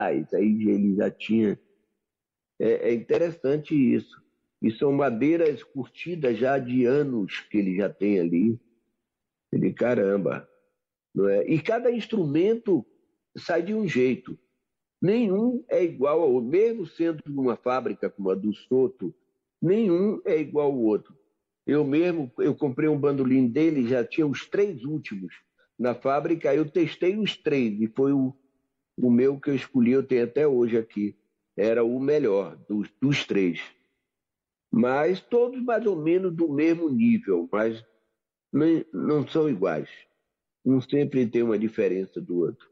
Aí ele já tinha. É interessante isso. E são madeiras curtidas já de anos que ele já tem ali. Ele, caramba, não é? E cada instrumento sai de um jeito. Nenhum é igual ao outro. Mesmo sendo de uma fábrica como a do Soto, nenhum é igual ao outro. Eu mesmo, eu comprei um bandolim dele, já tinha os três últimos na fábrica, eu testei os três e foi o meu que eu escolhi, eu tenho até hoje aqui. Era o melhor dos três. Mas todos mais ou menos do mesmo nível, mas não são iguais. Um sempre tem uma diferença do outro.